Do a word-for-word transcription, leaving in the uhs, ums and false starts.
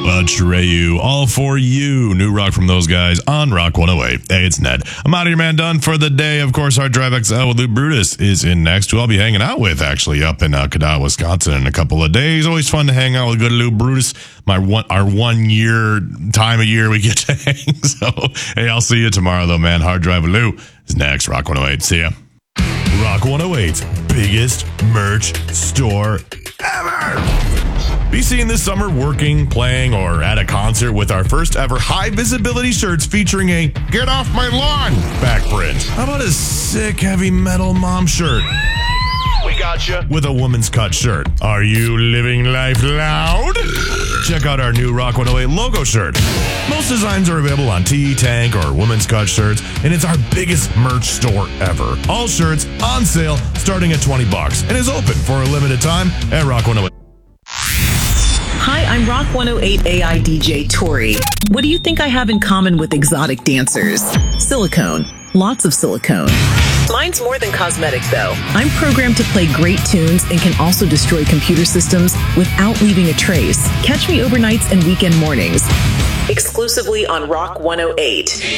Atreyu, all for you. New rock from those guys on Rock one oh eight. Hey, it's Ned. I'm out of here, man. Done for the day. Of course, Hard Drive X L with Lou Brutus is in next, who I'll be hanging out with, actually, up in uh, Cadott, Wisconsin in a couple of days. Always fun to hang out with good Lou Brutus. My one, our one year time of year we get to hang. So, hey, I'll see you tomorrow, though, man. Hard Drive with Lou is next. Rock one oh eight. See ya. Rock one oh eight's biggest merch store ever. Be seen this summer working, playing, or at a concert with our first ever high visibility shirts featuring a "Get Off My Lawn" back print. How about a sick heavy metal mom shirt? We got you. With a woman's cut shirt. Are you living life loud? Check out our new Rock one oh eight logo shirt. Most designs are available on Tee, Tank, or women's cut shirts, and it's our biggest merch store ever. All shirts on sale starting at twenty bucks and is open for a limited time at Rock one oh eight. Hi, I'm Rock one oh eight A I D J Tori. What do you think I have in common with exotic dancers? Silicone. Lots of silicone. Mine's more than cosmetic, though. I'm programmed to play great tunes and can also destroy computer systems without leaving a trace. Catch me overnights and weekend mornings. Exclusively on Rock one oh eight.